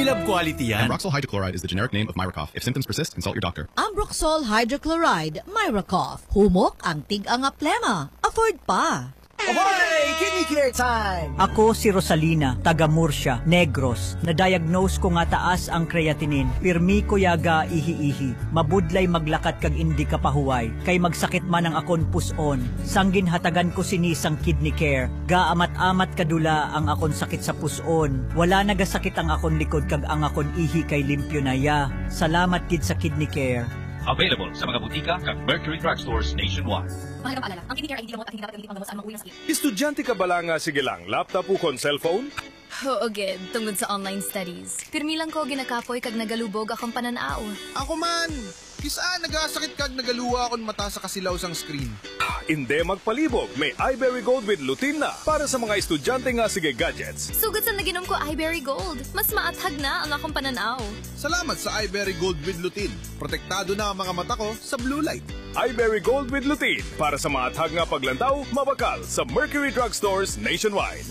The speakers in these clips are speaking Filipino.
Unilab quality yan. Ambroxol hydrochloride is the generic name of Myracoff. If symptoms persist, consult your doctor. Ambroxol hydrochloride, Myracoff. Humok ang tig-anga plema. Afford pa. Ahoy! Kidney Care time! Ako si Rosalina, taga Murcia, Negros. Na-diagnose ko nga taas ang creatinine. Pirmi ko yaga ihi-ihi. Mabudlay maglakat kag indi ka pahuway. Kay magsakit man ang akon puson. Sanggin hatagan ko sinisang Kidney Care. Gaamat-amat kadula ang akon sakit sa puson. Wala nagasakit ang akon likod kag ang akon ihi kay limpyo na ya. Salamat kid sa Kidney Care. Available sa mga butika kag Mercury Drugstores nationwide. Mahalagang paalala, ang Kidney Care ay hindi gamot at hindi dapat gamitin pang gamot sa anumang uri ng sakit. Estudyante ka bala nga sige lang, laptop o kon cellphone? Oo, gid, tungod sa online studies. Pirmi lang ko ginakapoy kag nagalubog akong pananaw. Ako man! Kisaan nagasakit kag nagaluwa akong mata sa kasilaw sang screen. Hindi magpalibog, may iBerry Gold with lutein na para sa mga estudyante nga sige gadgets. Sugod sa naginom ko iBerry Gold, mas maathag na ang akong pananaw. Salamat sa iBerry Gold with lutein. Protektado na ang mga mata ko sa blue light. iBerry Gold with lutein para sa maathag nga paglantaw, mabakal sa Mercury Drugstores nationwide.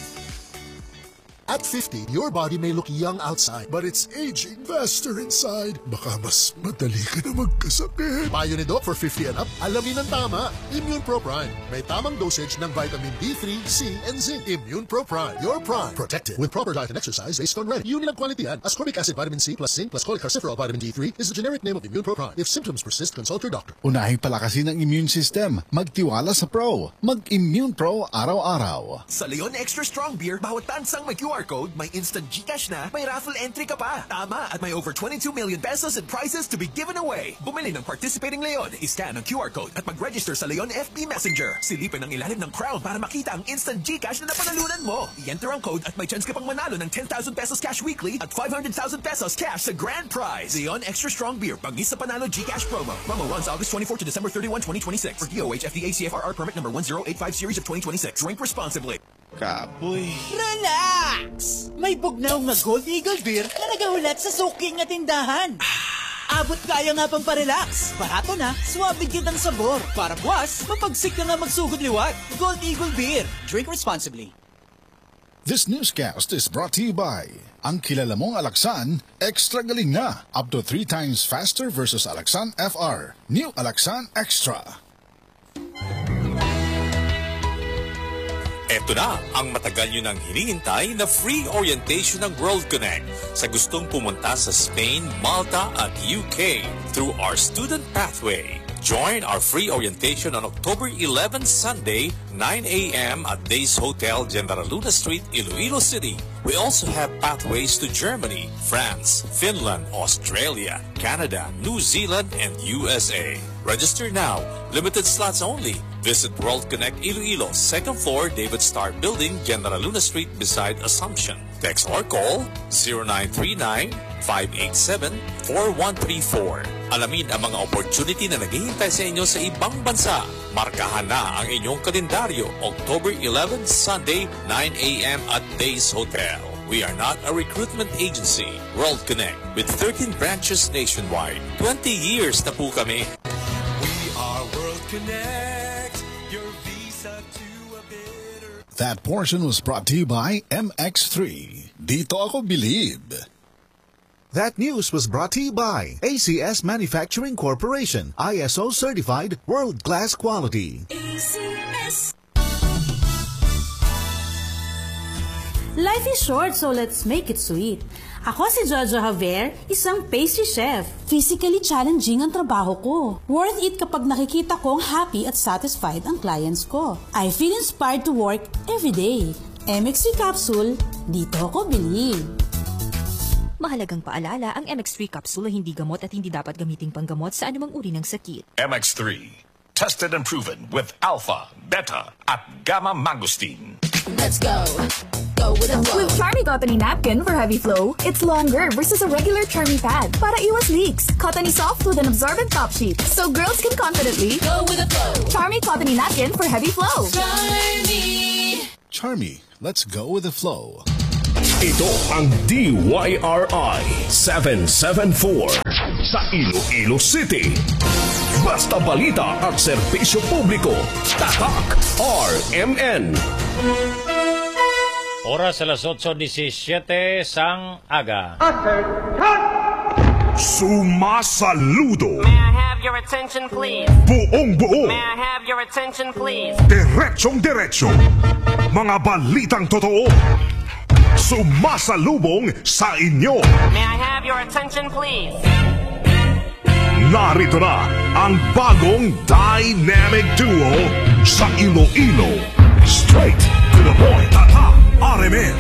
At 50, your body may look young outside, but it's aging faster inside. Baka mas madali ka na magkasakit. Payo ni Doc for 50 and up, alamin ang tama. Immune Pro Prime. May tamang dosage ng vitamin D3, C, and zinc. Immune Pro Prime. Your prime. Protected with proper diet and exercise based on RED. Unilag quality yan. Ascorbic acid, vitamin C plus zinc plus cholecalciferol vitamin D3 is the generic name of Immune Pro Prime. If symptoms persist, consult your doctor. Unahin palakasin ang immune system. Magtiwala sa Pro. Mag-Immune Pro araw-araw. Sa Leon Extra Strong Beer, bawat tansang may QR code, may instant GCash na, may raffle entry ka pa. Tama, at may over 22 million pesos in prizes to be given away. Bumili ng participating Leon, iscan ang QR code at mag-register sa Leon FB Messenger. Silipin ang ilalim ng crown para makita ang instant GCash na napanalunan mo. I-enter ang code at may chance ka pang manalo ng 10,000 pesos cash weekly at 500,000 pesos cash sa grand prize. Leon Extra Strong Beer, pangis sa panalo GCash promo. Promo runs August 24 to December 31, 2026. For DOH FDA CFRR permit number 1085 series of 2026. Drink responsibly. Kapoy. Relax! May bugnaw nga Gold Eagle Beer na nagahulat sa suking nga tindahan. Abot kaya nga pang parelax. Barato na, suwabig kitang sabor. Para buwas, mapagsik ka nga magsugod liwat. Gold Eagle Beer. Drink responsibly. This newscast is brought to you by ang kilala mong Alaxan, extra galing na. Up to 3 times faster versus Alaxan FR. New Alaxan Extra. Ito na ang matagal nyo nang hinihintay na free orientation ng World Connect sa gustong pumunta sa Spain, Malta at UK through our student pathway. Join our free orientation on October 11, Sunday, 9 a.m. at Days Hotel, General Luna Street, Iloilo City. We also have pathways to Germany, France, Finland, Australia, Canada, New Zealand, and USA. Register now. Limited slots only. Visit World Connect Iloilo, 2nd floor, David Starr Building, General Luna Street, beside Assumption. Text or call 0939-587-4134. Alamin ang mga opportunity na naghihintay sa inyo sa ibang bansa. Markahan na ang inyong kalendaryo, October 11, Sunday, 9 a.m. at Days Hotel. We are not a recruitment agency. World Connect, with 13 branches nationwide. 20 years na po kami. We are World Connect, your visa to a better... That portion was brought to you by MX3. Dito ako believe. That news was brought to you by ACS Manufacturing Corporation, ISO certified world-class quality. ACS. Life is short, so let's make it sweet. Ako si Jojo Javier, isang pastry chef. Physically challenging ang trabaho ko. Worth it kapag nakikita kong happy at satisfied ang clients ko. I feel inspired to work every day. MX3 capsule, dito ako believe. Mahalagang paalala, ang MX3 capsule ay hindi gamot at hindi dapat gamiting panggamot sa anumang uri ng sakit. MX3, tested and proven with alpha, beta, at gamma mangosteen. Let's go. Go with the flow. With Charmy Cottony Napkin for heavy flow, it's longer versus a regular Charmy pad. Para iwas leaks, Cottony soft with an absorbent top sheet, so girls can confidently go with the flow. Charmy Cottony Napkin for heavy flow. Charmy, let's go with the flow. Ito ang DYRI 774 sa Iloilo City. Basta balita at serbisyo publiko. Tatak RMN. Oras alas 8:17 sang aga. Sumasaludo. May I have your attention, please? Buong buo. May I have your attention, please? Diretsong-diretso. Mga balitang totoo. Sumasalubong sa inyo. May I have your attention, please? Narito na ang bagong dynamic duo sa Iloilo. Straight to the point. Tatak RMN.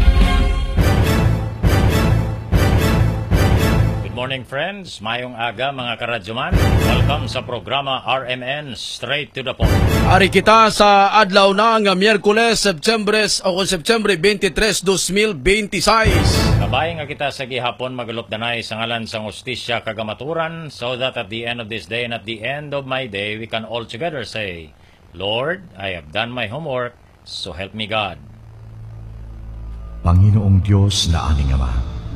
Good morning friends, mayong aga mga karadyoman. Welcome sa programa RMN Straight to the Point. Ari kita sa adlaw na nga Miyerkules, September 23, 2026. Kabay nga kita sa gihapon magalop danay sa ngalan sang hustisya kagamaturan so that at the end of this day and at the end of my day we can all together say, Lord, I have done my homework, so help me God. Panginoong Diyos na aming Ama,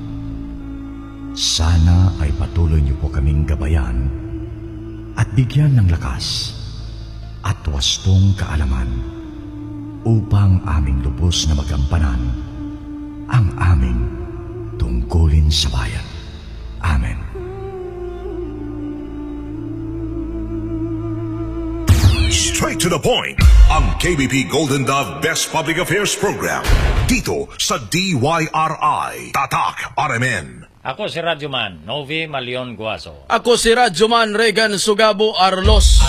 sana ay patuloy niyo po kaming gabayan at bigyan ng lakas at wastong kaalaman upang aming lubos na magampanan ang aming tungkulin sa bayan. Amen. Straight to the point. Ang KBP Golden Dove Best Public Affairs Program. Dito sa DYRI. Tatak RMN. Ako si Radyoman, Novi Malion Guaso. Ako si Radyoman Regan Sugabo Arlos.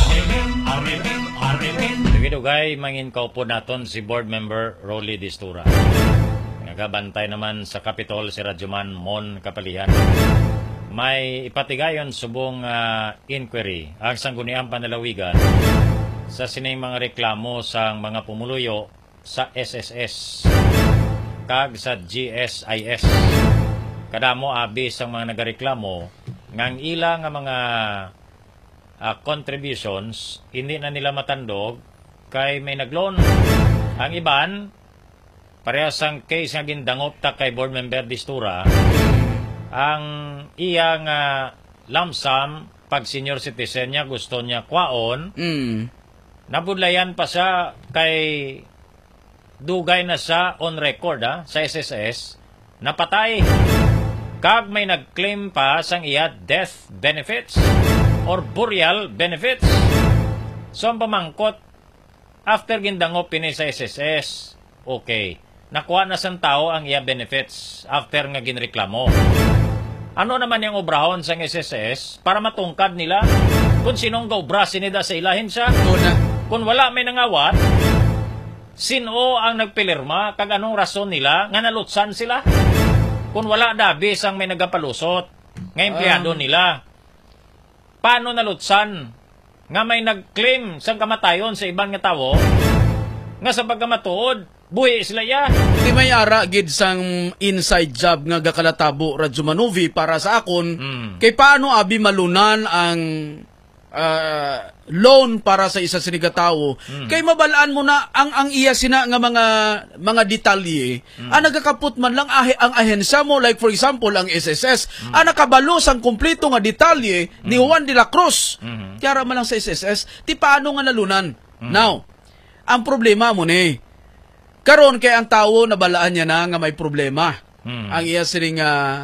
Dugay mangin kaupo naton si board member Rolly Distura. Nagabantay naman sa Capitol si Radyoman Mon Kapalihan. May ipatigayon subong inquiry ang sangguniang panalawigan sa sining mga reklamo sa mga pumuluyo sa SSS kag sa GSIS. Kadamo abis ang mga nagareklamo ngang ila nga mga contributions hindi na nila matandog kay may nagloan. Ang iban parehas ang case nga gindangop ta kay board member Distura ang iyang lump sum pag senior citizen niya gusto niya kwaon nabudlayan pa siya kay dugay na siya on record sa SSS napatay kag may nag-claim pa sang iya death benefits or burial benefits. So ang pamangkot, after gindangop pini sa SSS, okay, nakuha na sang tao ang iya benefits after nga ginreklamo. Ano naman yung obrahon sang SSS para matungkad nila kung sinong gaubra sinida sa ilahin siya? Kung wala may nangawat, sino ang nagpilirma kag anong rason nila nga nalutsan sila? Kung wala dabis ang may nagapalusot nga empleyado nila, paano nalutsan nga may nag-claim sa kamatayon sa ibang nga tao nga sa pagkamatuod buhi sila ya? Di may ara gid sang inside job nga gakalatabo Radyo Manuvi para sa akon kay paano abi malunan ang loan para sa isa sinigatawo kay mabalaan mo na ang iya sina nga mga detalye ang nagakaput man lang ang ahensya mo like for example ang SSS ang nakabalo sang kumpleto nga detalye ni Juan de la Cruz kaya man lang sa SSS ti paano nga nalunan now ang problema mo ni karon kay ang tao nabalaan niya na nga may problema ang iya sining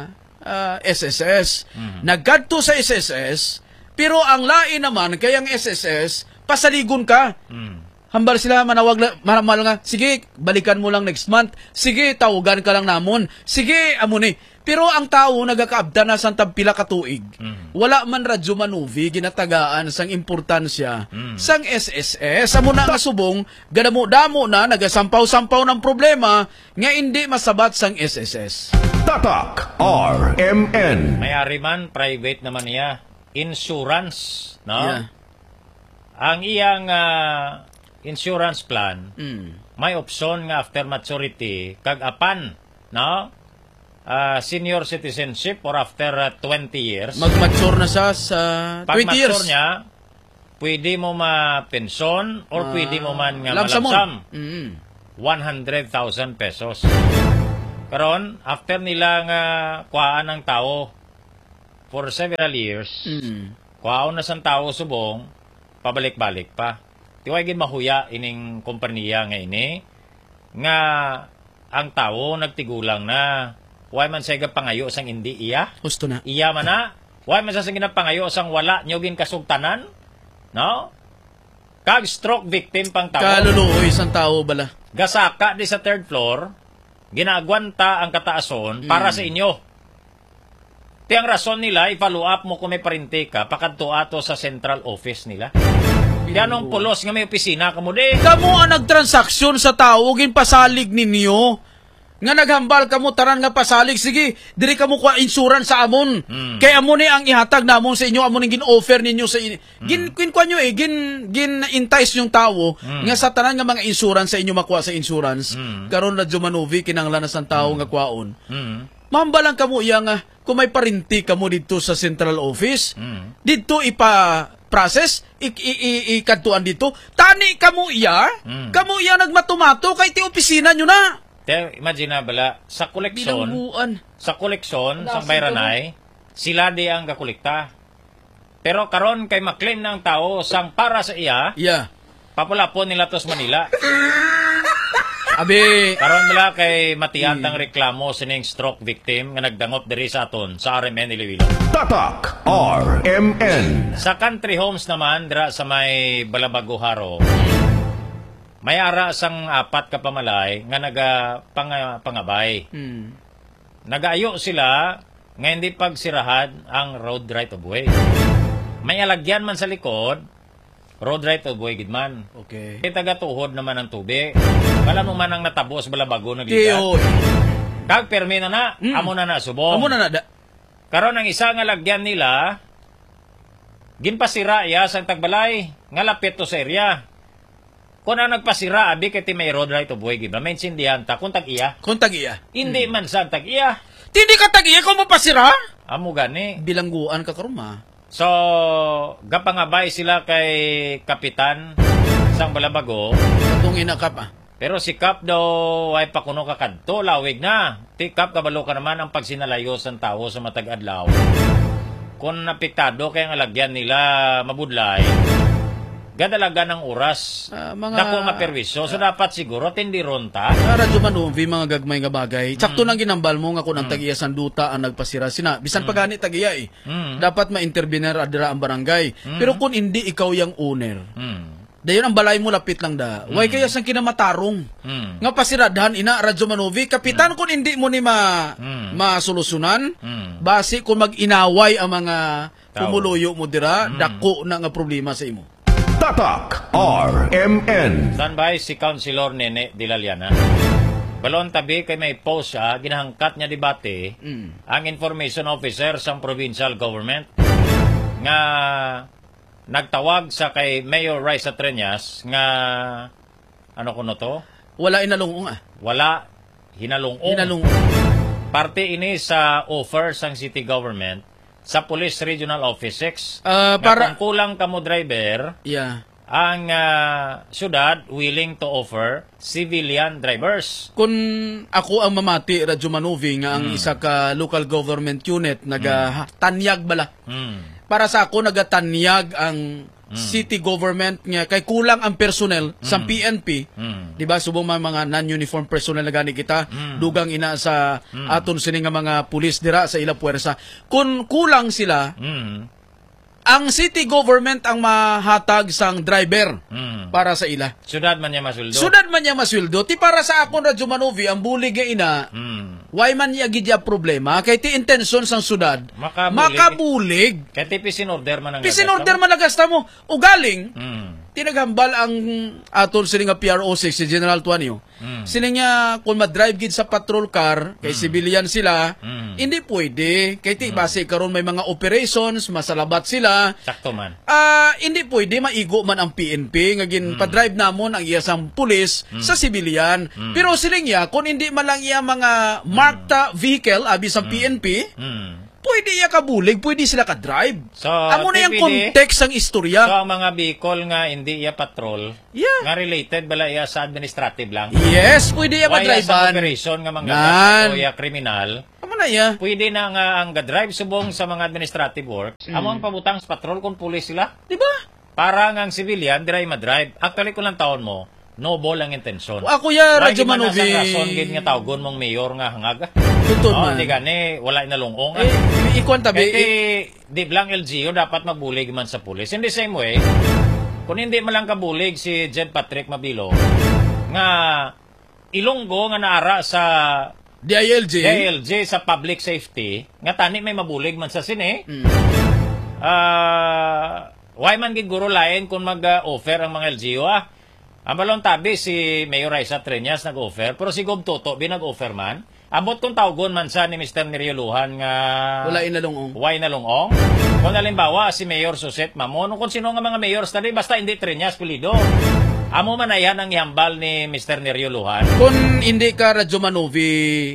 SSS nagkadto sa SSS pero ang lain naman, kay ang SSS, pasaligon ka. Hambal sila, manawag nga, sige, balikan mo lang next month. Sige, tawagan ka lang namon. Sige, amuni. Pero ang tao, nagakaabda na sa pila katuig. Wala man Radyo Manuvi, ginatagaan sang importansya sang SSS. Amo na nga subong, gadamo-damo na, nagasampaw-sampaw ng problema, nga hindi masabat sang SSS. Tatak RMN. May-ari man, private naman niya. Insurance, no? Yeah. Ang iyang insurance plan, may option nga after maturity, kag apan, no? Senior citizenship or after 20 years. Mag-mature na siya sa 20 years. Pag-mature niya, pwede mo ma-pension or pwede mo man nga malamsam. 100,000 pesos. Karon, after nila nga kuhaan ng tao, for several years, kuhaon na sang tao subong, pabalik-balik pa. Tiwagin mahuya ining kompanya nga ini, nga ang tao nagtigulang na. Why man siya pangayo sang hindi iya? Gusto na. Iya man na. Why man siya pangayo sang wala nyo gin kasugtanan? No? Kag stroke victim pang tao. Kaluluoy sang tao bala. Gasaka di sa third floor, ginagwanta ang kataason para sa inyo. Tiyang rason nila, i-follow up mo kung may parinti ka, pakadto ato sa central office nila. Yanong pulos nga may opisina kamo di. Kamo ang nagtransaksyon sa tao, ginpasalig ninyo. Nga naghambal kamo taran nga pasalig, sige, diri kamo kwa insurance sa amon. Kaya amo ni ang ihatag namon sa inyo, amo ni gin-offer ninyo sa inyo. Gin-kwa nyo gin-entice yung tao nga sa tanan nga mga insurance sa inyo makuha sa insurance. Karon na Jumanovi kinanglan sa tao nga kwaon. Mambalang kamo iya nga kung may parinti kamo dito sa central office, dito process ikadtuan dito. Tani kamo iya, kamo iya nagmatumato kay ti opisina nyo na. Imagine na bala, sa koleksyon, sa bayranay, sila di ang kakolekta. Pero karon kay maklaim ng tao sang para sa iya, papulapon nila tos Manila. Abi, karon bala kay matiyantang reklamo sining stroke victim nga nagdangot diri sa aton sa RMN Iloilo. Tatak RMN. Sa country homes naman dira sa may Balabago-Haro, may ara sang 4 ka pamalay nga pangabay. Nagaayo sila nga hindi pagsirahan ang road right of way. May alagyan man sa likod, road right of way gidman. Okay. Taga-tuhod naman ang tubig. Wala mo man ang natabos Balabago nagligat. Kag permi na amo na subong. Amo na Karon ang isa nga lagyan nila ginpasira iya sang tagbalay nga lapit to sa area. Kung ang nagpasira, abi kay may road right of way, giba, may insindihan ta, kung tag-iya. Kung tag-iya. Hindi man sa tag-iya. Hindi ka tag-iya kung mapasira? Amo gani. Bilangguan ka karuma. So, gapangabay sila kay Kapitan sang Balabago. Itong inakap Pero si Kap daw ay pakuno kakadto, lawig na. Ti Kap, kabalo ka naman ang pagsinalayo sa tao sa matag-adlaw. Kung napiktado kay ang alagyan nila mabudlay, gadalaga ng oras. Dako nga perwisyo. So, dapat siguro tindiron ta. Radyo Manovi, mga gagmay nga bagay. Sakto nang ginambal mo nga kung ang tagiya sanduta ang nagpasira. Bisan pagani tagiya Dapat ma-intervener adira ang barangay. Pero kung hindi ikaw yung owner, dayon ang balay mo lapit lang da. Why kaya sang kinamatarong? Nga pasiradahan ina, Radyo Manovi. Kapitan, kung hindi mo ni masolusunan, basi kung mag-inaway ang mga pumuluyo mo dira, dako na nga problema sa imo. Tatak RMN. Standby si Councilor Nene Dilaliana. Balon tabi kay may post siya, ginahangkat niya debate ang information officer sa provincial government nga nagtawag sa kay Mayor Raisa Treñas nga ano kuno to? Wala inalungong Wala hinalungong. Parte ini sa offer sang city government sa Police Regional Office 6. Para kung kulang kamo driver, ang syudad willing to offer civilian drivers. Kung ako ang mamati, Radyo Manovi, nga ang isa ka local government unit, nagatanyag bala. Para sa ako, nagatanyag ang city government nga kay kulang ang personnel sa PNP. Di ba subong mga non-uniform personnel na gani kita, dugang ina sa aton sini nga mga pulis dira sa ila puwersa. Kung kulang sila, ang city government ang mahatag sang driver para sa ila. Sudad man niya masweldo. Sudad man niya masweldo. Ti para sa akon, Radyo Manovi, ang bulig nga ina, why man niya gidya problema, kay ti intention sang sudad, makabulig. Kay ti pisin-order man ang pisin-order man nagasta mo. O galing, tinaghambal ang aton sila nga PRO6, si General Tuanio. Sila nga, kung madrive gid sa patrol car, kay civilian sila, hindi pwede. Kay ti base karon may mga operations, masalabat sila. Sakto man. Hindi pwede maigo man ang PNP, nga padrive namon ang iyasang pulis sa civilian. Pero sila nga, kung hindi man lang iya mga marked vehicle, abi sa PNP, pwede iya kabulig, pwede sila ka-drive. So, amo na yung context ang istorya. So, ang mga vehicle nga hindi iya patrol, nga related bala iya sa administrative lang. Yes, pwede iya ma-drive. Sa operation nga mga o iya kriminal, pwede na nga ang ga-drive subong sa mga administrative works. Amo ang pabutang sa patrol kung pulis sila. Diba? Para nga ang civilian, diray ma-drive. Actually, kung lang taon mo, noble ang intensyon. Ako ya, Radyo Wala Manovi. gid man na sa rason gid nga tawgon mong mayor nga hangag. Tutod man. Di gani, wala inalungong. Ikuan tabi. Di blang LGU dapat magbulig man sa pulis. In the same way, kung hindi man lang kabulig si Jed Patrick Mabilo, nga Ilonggo nga naara sa DILG sa public safety, nga tani may mabulig man sa sine. Why man gid guro lain kung mag-offer ang mga LGU Ang balong tabi si Mayor Raisa Treñas nag-offer, pero si Gob Toto binag-offer man. Abot kung tawgon man sa ni Mr. Nerioluhan nga wala inalungong. Why nalungong? Kung halimbawa si Mayor Suset Mamon, kung sino nga mga mayors tadi basta hindi Treñas pulido. Amo man ayan ang ihambal ni Mr. Nerioluhan. Kung hindi ka Radyo Manovi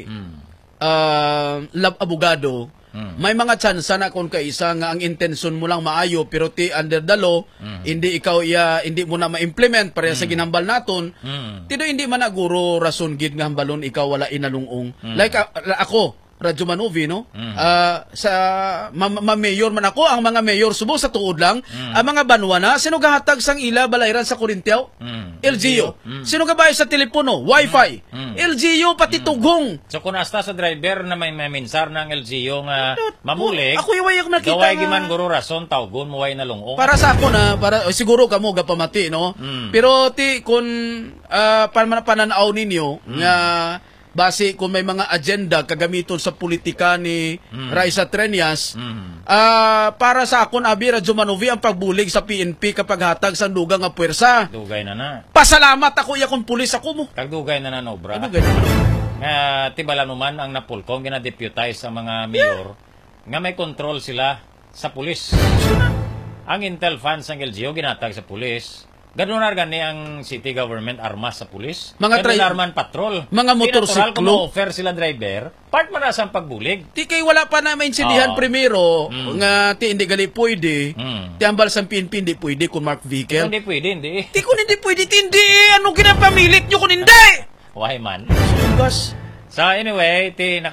lab abogado, may mga tsansa na kung kaisa nga ang intensyon mo lang maayo pero ti under the law, hindi ikaw hindi mo na ma-implement pareha sa ginambal naton. Tido hindi man naguro rason gid nga hambalon ikaw wala inalungong. Like ako Radyo Manovi, no? Sa mayor man ako, ang mga mayor subo sa tuod lang, ang mga banwa na, sino gahatag sang ila balayran sa Corintiao? LGU. Sino gabay sa telepono? Wi-Fi. LGU pati tugong. So kung hasta sa driver na may minsar ng LGU nga mamulig, ako iway ako nakita gaway giman guro rason tawgon mo way nalungong. Para sa ako na, siguro kamo gapamati, no? Pero ti kung pananaw ninyo nga base kung may mga agenda kagamiton sa politika ni Raisa Treñas, para sa akon abi Radyo Manovi ang pagbulig sa PNP kapag hatag sa dugang nga puwersa. Dugay na. Pasalamat ako yakon pulis ako mo. Kagdugay na obra. Dugay na. Nga tibala naman ang napulkong gina-deputize sa mga mayor nga may control sila sa pulis. Ang intel funds ng LGU ginatag sa pulis. Ganun na gani ang city government armas sa pulis. Ganun arman patrol. Mga motorsiklo. Kung ma-offer sila driver, part man na sa pagbulig. Ti kay wala pa na maintindihan primero nga ti hindi gali pwede. Ti ambal sa PNP hindi pwede kung marked vehicle. Hindi pwede, hindi. Ti kung hindi pwede, hindi. Anong ginapamilit nyo kung hindi? Why man? Sugas. So anyway, ti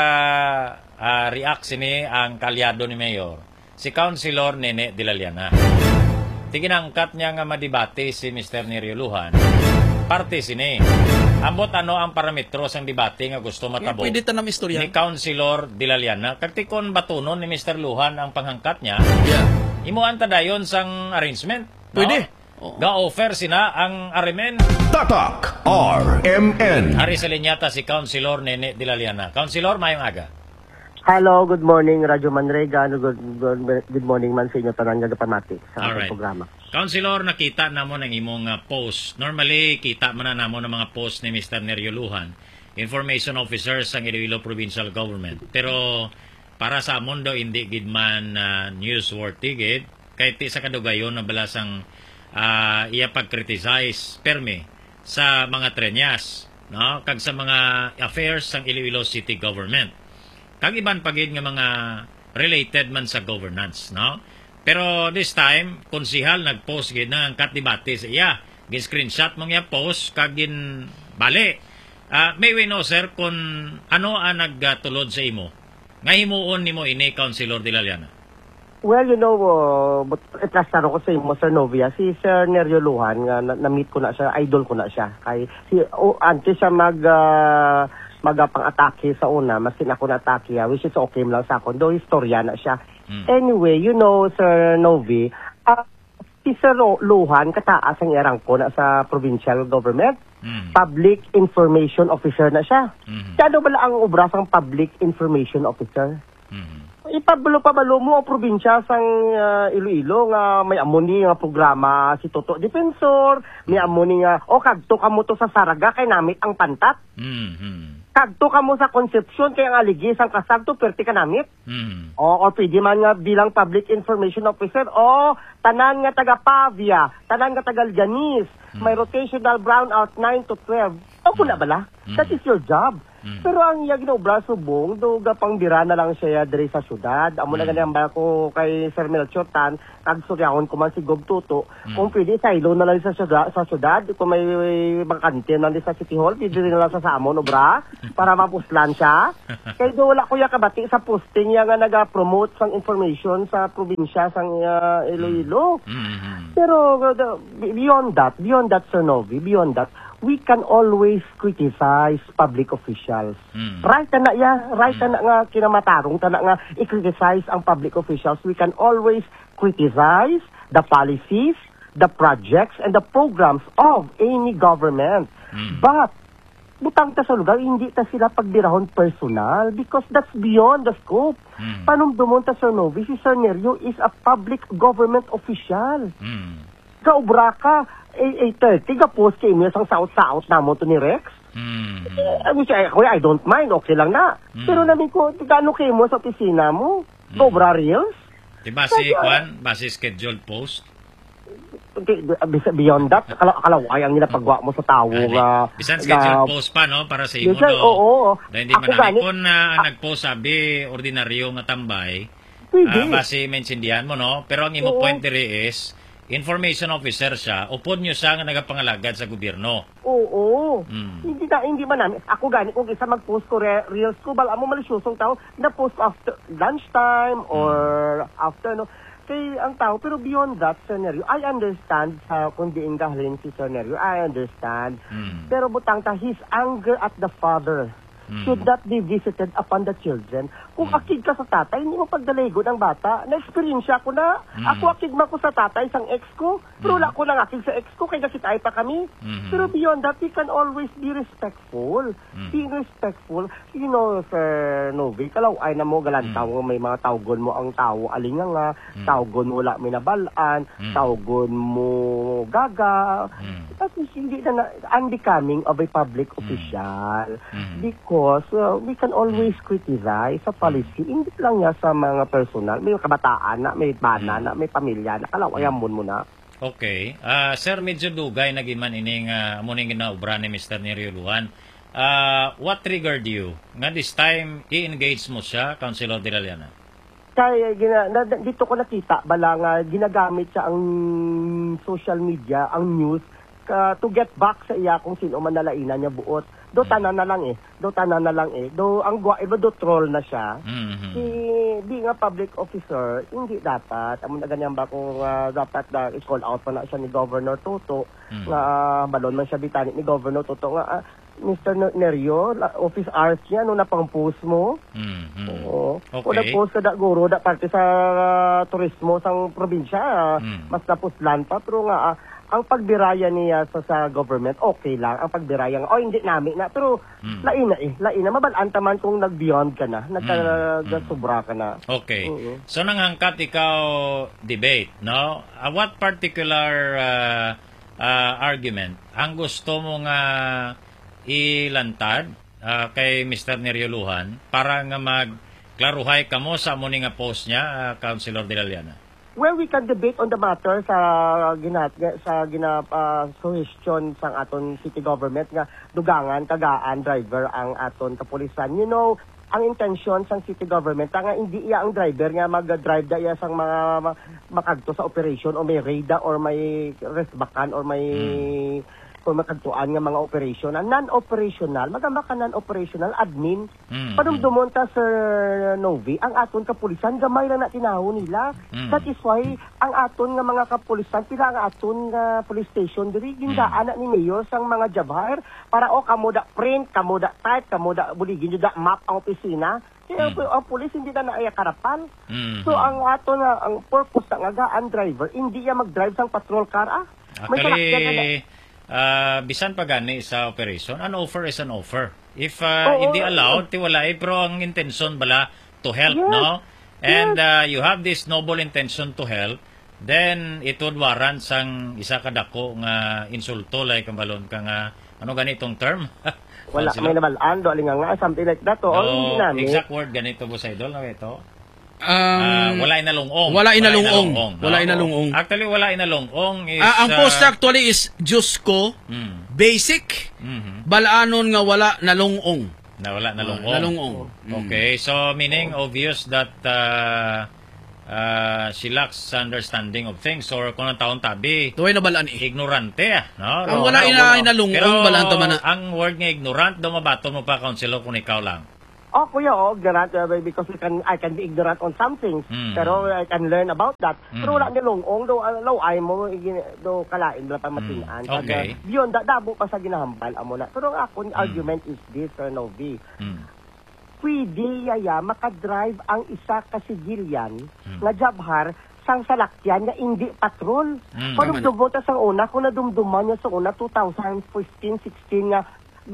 naka-react sini ang kalyado ni Mayor. Si Councilor Nene Dilaliana. Ginangkat niya nga madibate si Mr. Nerioluhan. Parte sini. Ambot ano ang parametro sang debate nga gusto matabo. Pwede tanam istorya. Ni Councilor Dilaliana. Kagtikon batunon ni Mr. Luhan ang panghangkat niya. Imuan ta dayon sang arrangement. Pwede. No? Ga-offer sina ang arimen. Tatak RMN. Ari sa linyata si Councilor Nene Dilaliana. Councilor, mayong aga. Hello, good morning, Radyo Manrega. Good morning man sa inyo tanan nga pamati sa ating programa. Councilor, nakita namo ng imong post. Normally, kita man na namo ng mga post ni Mr. Nerioluhan, information officer sa Iloilo Provincial Government. Pero para sa amon daw hindi gid man newsworthy gid kay ti sa kadugayon na balasang iya pag-criticize permi sa mga Treñas, no? Kag sa mga affairs sang Iloilo City Government. Kag iban pagid nga mga related man sa governance, no? Pero this time, konsihal nagpost gid na ang kat debate sa iya. Gin-screenshot mong iya post kag gin bali. May we know sir kung ano ang nagtulod sa imo. Nga himuon nimo ini Councilor Dilaliana. Well, but itlastaro ko sa imo, Sir Novia, si Sir Nerioluhan, nga na-meet ko na siya, idol ko na siya. Kay antes siya magpang-atake sa una, maski ako na-atake, which is okay lang sa akin, though istorya na siya. Anyway, Sir Novi, si Sir Luhan, kataas ang irang ko na sa provincial government, public information officer na siya. Kano ba ang obra sang public information officer? Ipabalo mo ang probinsya sang Iloilo nga may amoni nga programa si Toto Defensor, may amoni nga kagto kamo to sa Saraga kay namit ang pantat. Kagto kamo sa Concepcion kay ang aligis ang kasagto perti ka namit. O pwede man nga bilang public information officer tanan nga taga Pavia, tanan nga taga Liganis, may rotational brownout 9 to 12. O kuna bala? That is your job. Pero ang iya ginobra subong, do gapang bira na lang siya diri sa syudad. Amo na ganyan ba ko kay Sir Melchor Tan, nagsuryahon ko man si Gob Tuto. Kung pwede, silo na lang sa syudad. Kung may bakante na lang sa City Hall, pwede rin na lang sa Samon, obra, para mapuslan siya. Kaya do wala ko ya kabati sa posting niya nga nag-promote sang information sa probinsya sang Iloilo. Pero beyond that, Sir Novi, beyond that, we can always criticize public officials. Right na nga kinamatarong na nga i-criticize ang public officials. We can always criticize the policies, the projects, and the programs of any government. But butang ta sa lugar, hindi ta sila pagbirahon personal because that's beyond the scope. Panumdumon ta Sir Novi, si Sir Nerio is a public government official. Kaubra ka, 30 ka post kay mo sang saot-saot na mo to ni Rex. Which I don't mind, okay lang na. Pero namin ko, gano'n kayo mo sa opisina mo? Kaubra reels? Diba si Juan, base scheduled post? Beyond that, kalaway ang nilapagwa mo sa tao. Bisan scheduled post pa, no? Para sa imo, no? Oo. Dahil hindi manami kung nag-post sabi, ordinaryo nga tambay, base maintindihan mo, no? Pero ang imo point diri is, information officer siya, upod nyo siya nga nagapangalagad sa gobyerno. Oo. Hindi man namin. Ako gani, kung isa mag-post ko reels ko, bala mo malisyosong tao, na-post after lunchtime or after, no? Kaya ang tao, pero beyond that scenario, I understand kung diin gahalin si scenario, I understand. Pero butang ta, his anger at the father should not be visited upon the children. Kung akid ka sa tatay, hindi mo pagdaligo ng bata. Na-experience ko na. Ako akid man ko sa tatay, sang ex ko. Pero wala ko lang akid sa ex ko, kaya nakitay pa kami. Pero beyond that, we can always be respectful. Be respectful. You know, Sir Novi, kalaway na mo, galantaw mo, may mga tawgon mo ang tao, alinga nga, tawgon mo wala minabalaan, tawgon mo gaga. At hindi na unbecoming of a public official. Because we can always criticize sa policy, hindi lang niya sa mga personal, may kabataan na, may bana na, may pamilya na, kalawayan mo na. Okay. Sir, medyo dugay nagiman ining amuning ginaubra ni Mr. Nerio Luhan. What triggered you? Nga this time, i-engage mo siya, Councilor de la Llana? Kaya dito ko nakita, bala nga ginagamit siya ang social media, ang news, to get back sa iya kung sino man nalainan niya buot. Do tanan na lang eh. Do ang iba do troll na siya. Di nga public officer, hindi dapat. Amo na ganyan ba kung dapat na i-call out pa na siya ni Governor Toto. Nga balon man siya bitani ni Governor Toto nga Mr. Nerio, office hours niya, no napang-post mo. Oo. Okay. O nag-post ka da guro, da parte sa turismo sang probinsya. Mas napuslan pa. Pero nga, ang pagbiraya niya sa government, okay lang. Ang pagbiraya nga, hindi namin na. Pero laina. Mabalanta man kung nag-beyond ka na. Nagkasubra ka na. Okay. So, nangangkat ikaw debate, no? What particular argument ang gusto mo nga ilantad kay Mr. Nerio Luhan para nga magklaruhay kamo sa muni nga post niya, Councilor de la Llana? Well, we can debate on the matter sa suggestion sang aton city government nga dugangan tagaan driver ang aton kapulisan. You know, ang intention sang city government nga hindi iya ang driver nga mag-drive da iya sang mga makagto sa operation o may raida or may resbakan or may kung makagtuan nga mga operation, non-operational, magamaka non-operational admin. Panumdumon ta Sir Novi, ang aton kapulisan, gamay lang na tinaho nila. That is why, ang aton nga mga kapulisan, pila ang aton nga police station, diri, gindaan na ni Mayor sang mga jabhar, para kamo da print, kamo da type, kamo da buligin, da map ang opisina. Kaya ang pulis hindi na naaya karapan. So, ang aton nga, ang purpose nga ang driver, hindi yan mag-drive sang patrol car, Actually, bisan pa gani sa operation, an offer is an offer. If hindi allowed, tiwala pero ang intention bala to help, no? And you have this noble intention to help, then it would warrant sang isa kadako nga insulto like balon ka nga ano ganitong term? Wala may nabalaan do alinga nga something like that hindi namin. Exact word ganito po sa idol na ito. Wala inalungong. Actually, wala inalungong is... ang post actually is Diyos ko, basic, balaanon nga wala nalungong. Nawala na lungong. Nalungong. Okay, so meaning obvious that she lacks understanding of things or kung ang taon tabi. Tuway na balaan ignorante no? Ang wala inalungong pero balaan to man. Ang word nga ignorant, dumabato mo pa counselor kung ikaw lang. Oh, kuya, ignorant because I can be ignorant on some things. Pero I can learn about that. Pero wala nilungong, do ay mo, do kalain lang pa matinaan. Okay. Beyond that, dabo pa sa ginahambal amo na. Pero ang akong argument is this, Sir Novi. Pwede yaya makadrive ang isa ka sigilyan nga jabhar sang salakyan nga hindi patrol. Kung dumdumot sa una, kung nadumduman niya sa una, 2015-16 nga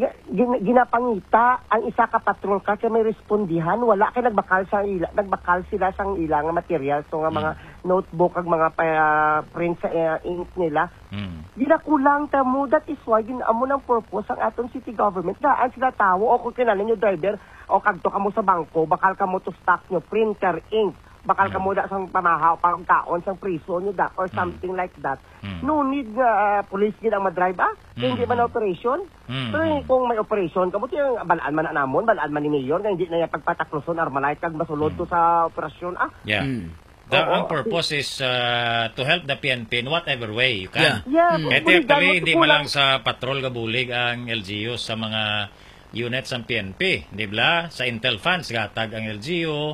ginapangita ang isa ka patrol ka kaya may respondihan, wala kay nagbakal sila sang ilang material, so nga mga notebook ag mga print sa ink nila. Ginakulang tamo, that is why ginamo ng purpose ang atong city government. Daan sila tawo o kung kinalin yung driver o kagto ka mo sa bangko, bakal ka mo to stock nyo, printer, ink, bakal ka mo da sang pamahaw, pang taon, sang priso nyo da, or something like that. No need police gid ang madrive hindi man operation. Pero kung may operation, kamuti yung balaan man na namon, balaan man ni Mayor, nga hindi na yung pagpatakloson, armalite, kag masulod to sa operasyon. Yeah. Ang purpose is to help the PNP in whatever way you can. Ito actually, hindi man lang sa patrol gabulig ang LGU sa mga units ng PNP. Di ba? Sa Intel Funds, gatag ang LGU.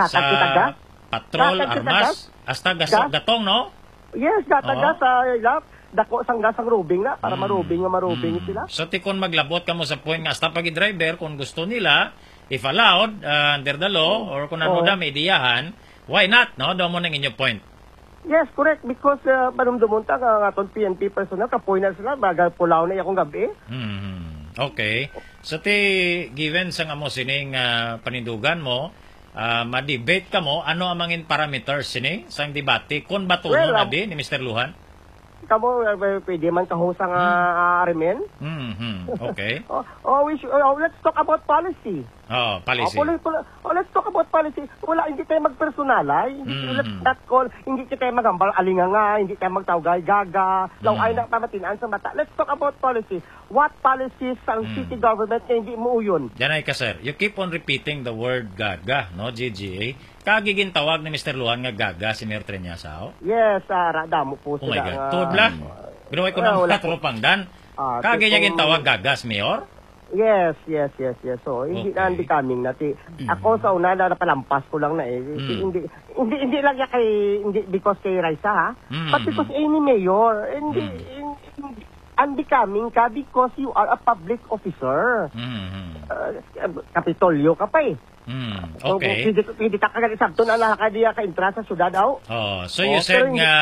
Sa patrol, armas, hasta gatong, no? Yes, gatag sa ilap. Dako sang gasang rubing na, para marubing sila. So, tikon maglabot ka mo sa point nga, hasta pag-driver, kung gusto nila, if allowed, under the law, or kung ano da, may idiyahan, why not, no? Doon mo nang inyo point. Yes, correct. Because manumdumunta ang atong PNP personnel, kapoy na sila, bagal pulaw na yakong gabi. Okay. So, given sa nga mo sining panindugan mo, ma-debate ka mo, ano ang mga parameters sining sang debate? Kung batuno na di ni Mr. Luhan? Kamo, pwede man kahusang arimen. Okay. Let's talk about policy. Policy. Let's talk about policy. Wala, hindi tayo magpersonalay. Let's not call, hindi tayo magambal alinganga, hindi tayo magtawgay gaga, laway na pamatinaan sa mata. Let's talk about policy. What policies ang city government na hindi mo yun? Janay ka, sir. You keep on repeating the word gaga, no, GGA. Kagiging tawag ni Mr. Luhan nga gaga si Mayor Treñasao? Yes, damo po sila. Oh my God. Tuod lang. Binuhay ko ng katropang dan. Kagiging tawag gaga si Mayor? Yes. So, hindi na coming natin. Ako sa una na napalampas ko lang na Hindi lang hindi because kay Raisa ha. But because ni Mayor, unbecoming ka because you are a public officer. Kapitolyo ka pa Okay. Hindi ta kagad isabto na lang kadiya ka intra sa syudad daw. So you said nga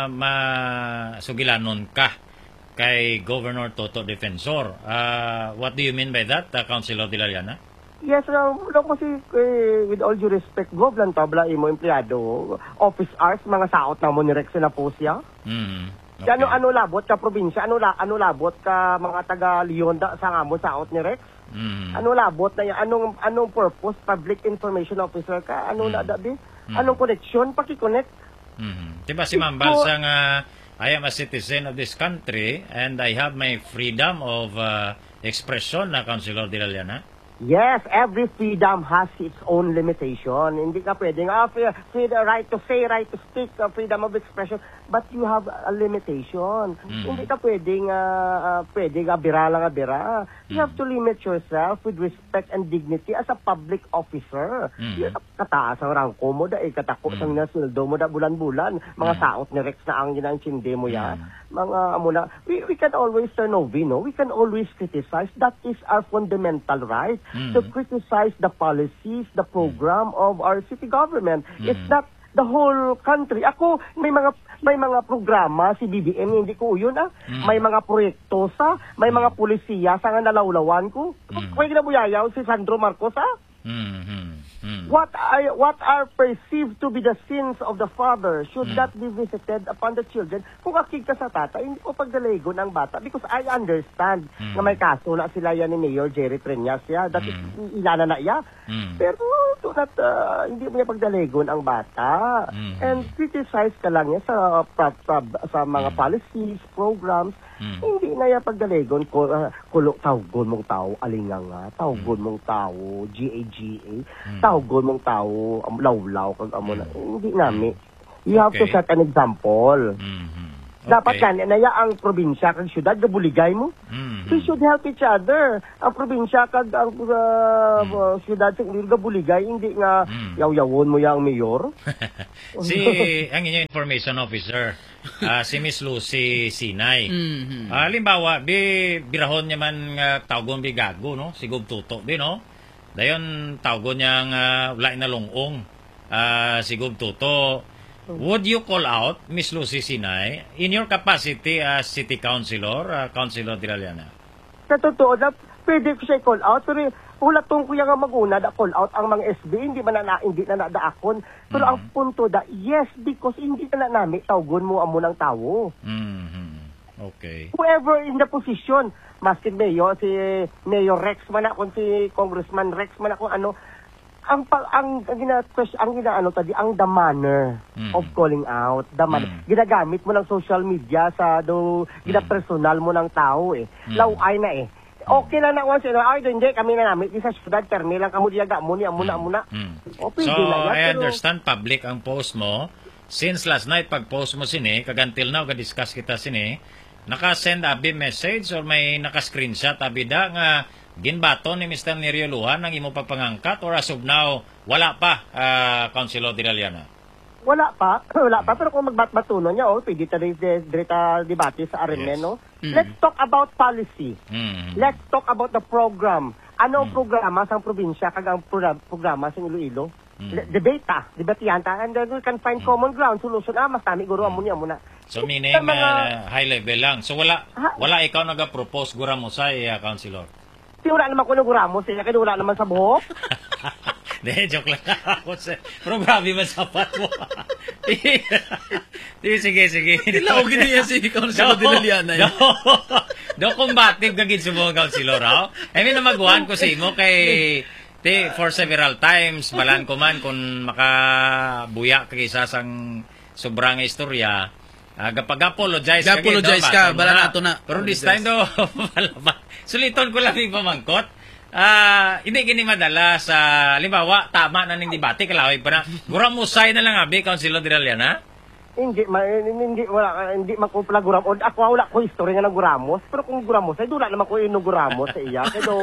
masugilanon ka kay Governor Toto Defensor. What do you mean by that, Councilor De La Llana? Yes, kasi with all due respect, Gov lang tabla imo empleyado, office hours, mga saot na mo ni Rex na po siya. Okay. Ano labot ka probinsya? Ano labot ka mga taga Leon sa ngamo saot ni Rex? Ano labot na yan? Anong purpose? Public information officer ka? Ano na dabi? Anong connection? Paki-connect? Diba si Ma'am Balsa nga, I am a citizen of this country and I have my freedom of expression na Councilor De La Llana? Yes, every freedom has its own limitation. Hindi ka pwedeng, the right to say, right to speak, freedom of expression, but you have a limitation. Hindi ka pwedeng, abira lang abira. You have to limit yourself with respect and dignity as a public officer. Kataas ang rangko mo da, katako sang nasildo mo da bulan-bulan. Mga saot ni Rex na ang ginanchinde mo yan. Mga muna, we can always we can always criticize. That is our fundamental right. To criticize the policies, the program of our city government. It's not the whole country. Ako, may mga programa si BBM, hindi ko yun May mga proyekto may mga pulisiya sa nga nalawlawan ko. May ginabuyayaw si Sandro Marcos What are perceived to be the sins of the father should not be visited upon the children. Kung akig ka sa tata, hindi ko pagdalego ng bata because I understand na may kaso na sila yan ni Mayor Jerry Treñas that ilana na iya. Pero hindi mo niya pagdalegon ang bata. And criticize ka lang niya sa mga policies, programs, Hindi na yan pagdalegon, tawgon mong tao, alinganga, tawgon mong tao, GAGA, tawgon mong tao, lawlaw, kag amo na. Hindi namin. You have to set an example. Dapat kanaya ang probinsya kag syudad gabuligay mo. We should help each other. Ang probinsya kag ang syudad sa gabuligay, hindi nga yaw-yawon mo yang mayor. Ang inyong information officer, si Miss Lucy Sinay. Halimbawa, birahon niya man tawgon bigago, no? Sigub tuto, no? Dayon tawgon niya wala na lungong. Sigub tuto. Would you call out, Miss Lucy Sinay, in your capacity as City Councilor, Councilor Diraliana? Sa totoo na, pwede ko siya call out, pero ulatong ko yung maguna na call out ang mga SB, hindi na nadaakon. Pero ang punto da, yes, because hindi na namin tawgon mo amo ng tao. Okay. Whoever in the position, maskin mayor, si Mayor Rex man ako, si Congressman Rex man ako, ang the manner of calling out, ginagamit mo ng social media sa ginapersonal mo ng tao laway na okay lang na once hindi kami na namin isa syudad permi lang kamo diyaga mo ni amuna So I understand public ang post mo since last night pag post mo sini kagantil na ga-discuss kita sini naka-send abi message or may naka-screenshot abi da nga ginbato ni Mr. Nerio Luhan ang imo pagpangangkat or as of now, wala pa, Councilor Diraliana? Wala pa. Pero kung magbatbatuno niya, pwede ta debate sa Armen, no? Let's talk about policy. Let's talk about the program. Ano ang programa sa probinsya kag ang programa sa Iloilo? Debate and then we can find common ground, solution. Mas tami guro amo muna. So meaning high level lang. So wala ikaw naga-propose gura mo sa Councilor? Wala naman ko ng Ramos, kaya wala naman sa buhok. Joke lang ako. Pero grabe man sapat mo. Sige. Ilaw giniya si Councilor Diraliana. Do combative kagid sa mga Councilor, ha? I mean, namaguhan ko sa imo kay for several times, balan ko man kung makabuya kag isa sang sobrang istorya. Gapag-apologize ka, bala nato na. Pero this time do, suliton ko lang yung pamangkot. Hindi gini madala sa, halimbawa, tama na ng debate, kalaway pa na. Guramusay na lang abi, Councilor Diraliana? Hindi makumpla Guramos. Ako wala ko history nga ng Guramos, pero kung Guramos, ay wala naman ko yung Guramos sa iya. Kaya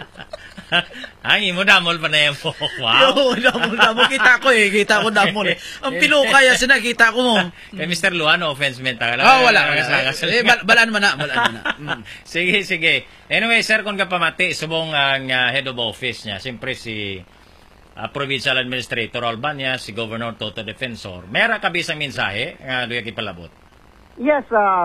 ang imo damol pa na yan po. Wow. Damol. Kita ko damol. Ang pinukaya sinakita ko mo. Kay Mr. Luan, offense mental. Wala. Balaan mo na. Sige. Anyway, sir, kung kapamati, subong ang head of office niya, siyempre si Provincial Administrator Albania, si Governor Toto Defensor. Mayroon ka bisang mensahe, luya kipalabot? Yes,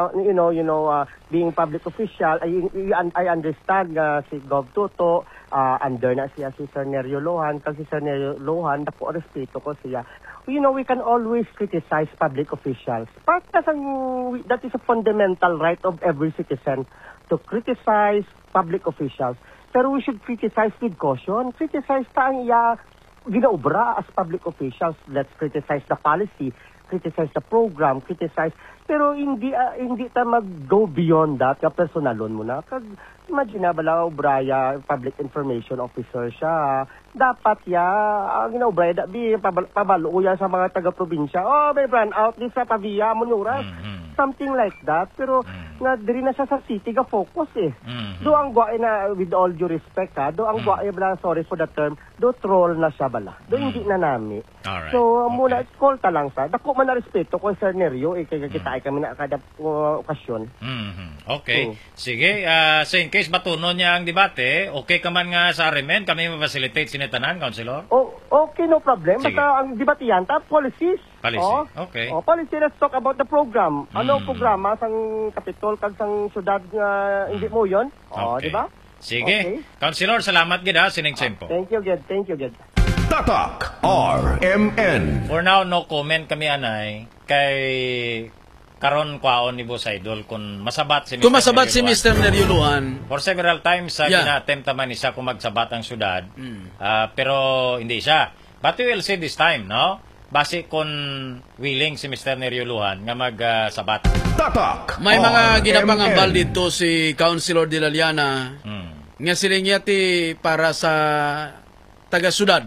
being public official, I understand si Gov Toto, under na siya si Sir Nerio Luhan, kasi si Sir Nerio Luhan, napo respeto ko siya. We can always criticize public officials. That is a fundamental right of every citizen to criticize public officials. Pero we should criticize with caution. Criticize ta ang ginaobra as public officials. Let's criticize the policy, criticize the program, pero hindi ta mag-go beyond that, personalon mo na. Imagine na bala, Obraya, public information officer siya. Dapat ang ginaobraya, pabalo yan sa mga taga-probinsya. May brand out, di sa pabiya, munuras. Something like that. Pero, diri na siya sa city, focus Do ang guwae na, with all due respect do ang guwae bala, sorry for the term, do troll na siya bala. Do hindi na nami. Alright. So, muna, call ta lang sa. Dako man na respeto ko, Sir Nerio, kaya kita kami na kada okasyon. Okay. Sige, so in case matuno niya ang debate, okay ka man nga sa Armen, kami ma-facilitate sinetanan, Councilor? Okay, no problem. Sige. Basta ang debate yan, policies. Okay. Policy, let's talk about the program. Ano programa sang Kapitol kag sang syudad nga hindi mo yon? Okay. Di ba? Sige. Okay. Councilor, salamat gid sining tempo. Thank you, Ged. Tatak RMN. For now, no comment kami anay kay karon kwaon ni Boss Idol kung masabat si Mr. Kung masabat si Mr. Nerio Luhan. For several times gina-attempt naman isa kung magsabat ang syudad. Pero hindi siya. But we will see this time, no? base kon willing si Mr. Nerio Lujan nga magsabat. Tatak! May mga ginapangambal dito si Councilor de la Llana nga silinyati para sa taga-sudad.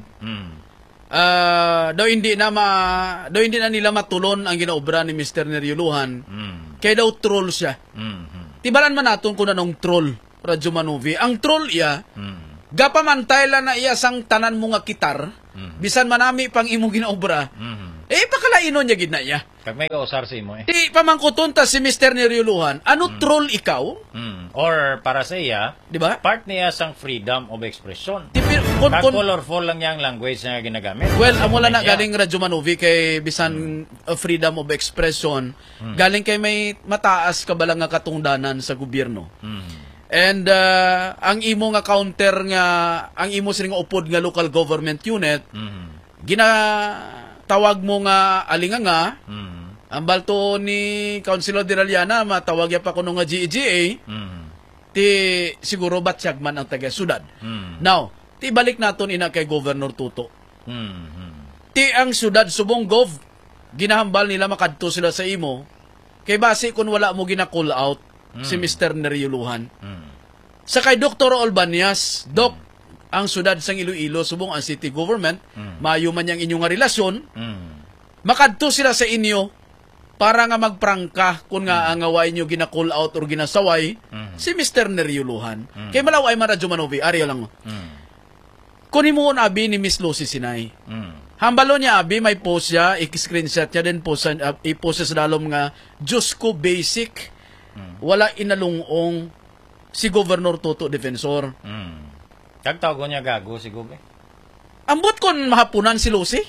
Daw hindi na nila matulon ang ginaobra ni Mr. Nerio Lujan. Kaya daw troll siya. Tibalan man naton kung anong troll, Radyo Manovi. Ang troll iya, gapamantay lang na iya sang tanan mo nga kitar, bisan manami pang imo ginaobra, pakalainon niya gid na iya. Kag may kausar sa imo Di pamangkuton ta si Mr. Nerio Lujan, ano troll ikaw? Or para sa iya, di ba? Part niya sang freedom of expression. Kag colorful lang yang language na ginagamit. Well, amo lang na galing Radyo Manovi kay bisan freedom of expression, galing kay may mataas ka balang nga katungdanan sa gobyerno. And ang imo nga counter nga, ang imo sining upod nga local government unit, ginatawag mo nga alinganga, ang balto ni Councilor de la Llana, matawag ya pa kuno nga GEGA, ti siguro batsyag man ang taga-sudad. Now, ti balik naton ina kay Governor Tuto. Ti ang sudad subong gov, ginahambal nila makadto sila sa imo, kay base kung wala mo gina-call out, si Mr. Nerio Lujan. Sa kay Dr. Albanias, Doc, ang sudad sang Iloilo, subong ang city government, mayo man yang inyong nga relasyon, makadto sila sa inyo, para nga magprangka kung nga ang away nyo gina-call out or ginasaway, si Mr. Nerio Lujan. Kay malaway man Radyo Manovi, ariyo lang mo. Kunin mo abi ni Miss Lucy Sinay. Hambalo niya abi, may post siya, i-screenshot niya din, i-post sa dalom nga, Diyos ko basic, wala inalungong si Governor Toto Defensor. Kagtawag niya gago si Gobe. Ambot kon mahapunan si Lucy?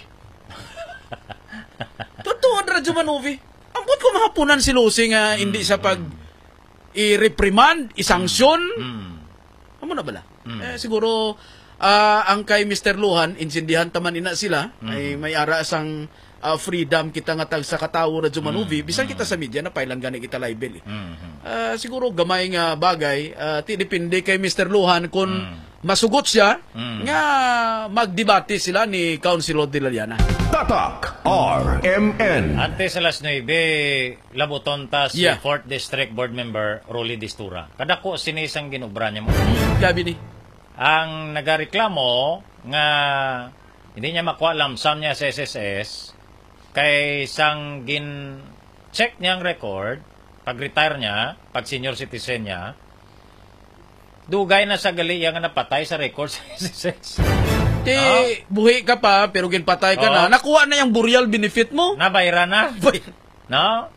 Totoo, Radyo Manovi. Ambot kon mahapunan si Lucy nga hindi sa pag i-reprimand, i-sanction. Amo na bala? Siguro, ang kay Mr. Lujan, insindihan taman ina sila, ay may ara sang freedom kita nga tag sa katawo Radyo Manovi, bisan kita sa media na pailan gani kita libel. Siguro gamay nga bagay, ti depende kay Mr. Lujan kung masugot siya nga magdebate sila ni Councilor de la Llana. Tatak RMN. Ante sa las 9, labuton ta si 4th District Board Member Rolly Distura. Kadako sinisang ginubra niya mo. Gabi ni. Ang nagareklamo nga hindi niya makuha lamsam niya sa SSS kay sang gin-check niyang record pag-retire niya, pag senior citizen niya, dugay na sa gali nga napatay sa record sa SSS. Buhi ka pa, pero ginpatay ka na. Nakuha na yung burial benefit mo. Nabayra na. No?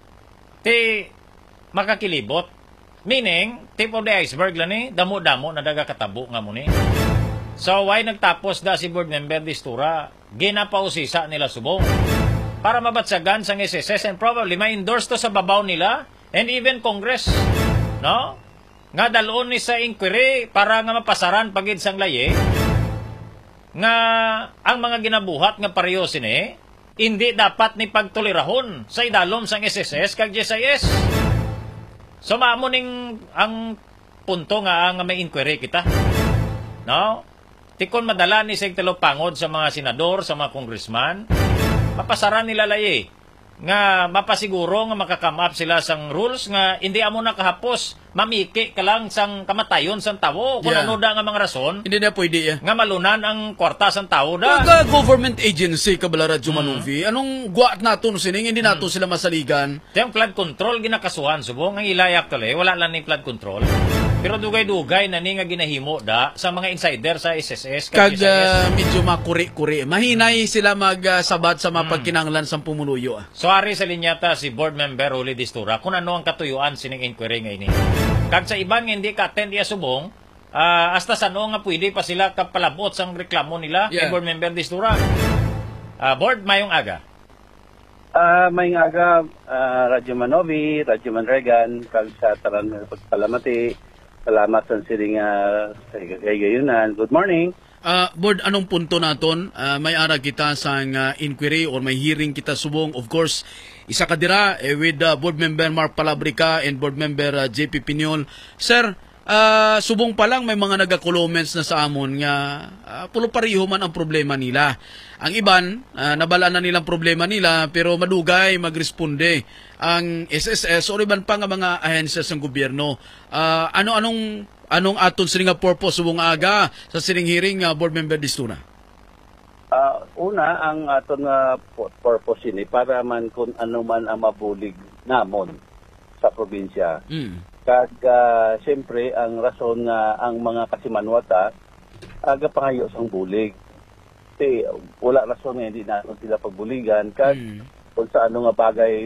Makakilibot. Meaning, tip of the iceberg lang ni, damo-damo na daga katabo nga mo ni. So, why nagtapos da si board member Distura? Ginapausisa nila subong. Para mabatsagan sang SSS and probably ma-endorse to sa babaw nila and even Congress. No? Nga dalon ni sa inquiry para nga mapasaran pagid sang laye nga ang mga ginabuhat nga pareho sini hindi dapat ni pagtolirahon sa idalom sang SSS kag GSIS. So maamo ning ang punto nga may inquiry kita. No? Tikon madala ni sa pangod sa mga senador, sa mga congressman, mapasaran nila laye nga mapasiguro nga makakam up sila sang rules nga hindi amo nakahapos mamiki ka lang sang kamatayon sang tawo kung ano da nga mga rason hindi na pwede nga malunan ang kwarta sang tawo da government agency kabala Radyo Manovi anong guwat naton sining hindi nato sila masaligan yung flood control ginakasuhan subong ang ilay actually wala lang ni flood control pero dugay-dugay na ni nga ginahimo da sa mga insider sa SSS kag medyo makuri-kuri mahinay sila magsabat sa mga pagkinahanglan sang pumuluyo So ari sa linyata si board member Rolly Distura kung ano ang katuyuan sining inquiry nga ini. Kag sa iban nga hindi ka-attend iya subong, hasta sano nga pwede pa sila kapalabot sang reklamo nila kay board member Distura. Board, mayong aga. Mayong aga, Radyo Manovi, Radyo Manregan, kag sa taran pagpalamati, salamat sa siring gayunan. Good morning. Board, anong punto naton? May ara kita sa inquiry or may hearing kita subong. Of course, isa ka dira with board member Mark Palabrica and board member JP Piñol. Sir, subong pa lang may mga nagakoloments na sa amon nga pulo pariho man ang problema nila. Ang iban, nabalaan na nilang problema nila pero madugay magresponde ang SSS o iban pa nga mga ahensyas ng gobyerno. Anong aton sining nga purpose subong aga sa sining hearing board member Distuna? Una, ang aton nga purpose ini para man kung ano man ang mabulig namon sa probinsya. Kag siyempre ang rason nga ang mga kasimanwata aga pangayo sang bulig. Kasi wala rason nga hindi natin sila pagbuligan kag kung sa ano nga bagay